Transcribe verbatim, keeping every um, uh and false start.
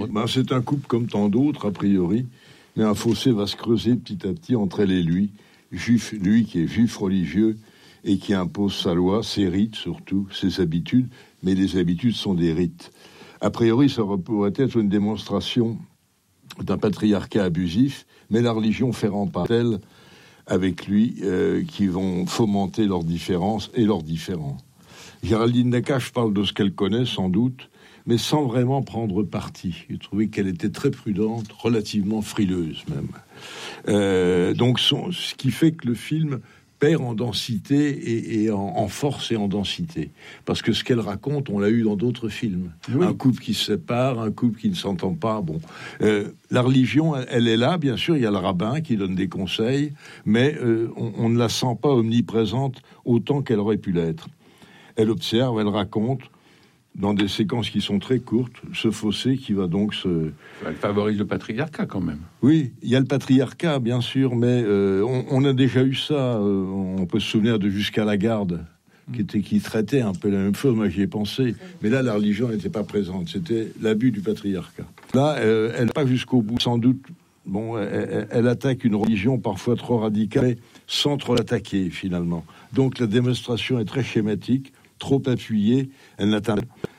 Ben, c'est un couple comme tant d'autres, a priori, mais un fossé va se creuser petit à petit entre elle et lui. Juif, lui qui est juif religieux et qui impose sa loi, ses rites surtout, ses habitudes, mais les habitudes sont des rites. A priori, ça pourrait être une démonstration d'un patriarcat abusif, mais la religion fait rempart-elle avec lui, euh, qui vont fomenter leurs différences et leurs différends. Géraldine Nakache parle de ce qu'elle connaît, sans doute, mais sans vraiment prendre parti. J'ai trouvé qu'elle était très prudente, relativement frileuse même. Euh, donc, son, ce qui fait que le film perd en densité et, et en, en force et en densité. Parce que ce qu'elle raconte, on l'a eu dans d'autres films. Oui. Un couple qui se sépare, un couple qui ne s'entend pas. Bon, euh, la religion, elle, elle est là, bien sûr, il y a le rabbin qui donne des conseils, mais euh, on, on ne la sent pas omniprésente autant qu'elle aurait pu l'être. Elle observe, elle raconte, dans des séquences qui sont très courtes, ce fossé qui va donc se... Elle favorise le patriarcat quand même. Oui, il y a le patriarcat, bien sûr, mais euh, on, on a déjà eu ça. Euh, on peut se souvenir de Jusqu'à la garde, qui, était, qui traitait un peu la même chose, moi j'y ai pensé. Mais là, la religion n'était pas présente, c'était l'abus du patriarcat. Là, euh, elle n'est pas jusqu'au bout, sans doute. Bon, elle, elle attaque une religion parfois trop radicale, sans trop l'attaquer, finalement. Donc la démonstration est très schématique, trop appuyée, elle n'atteint pas.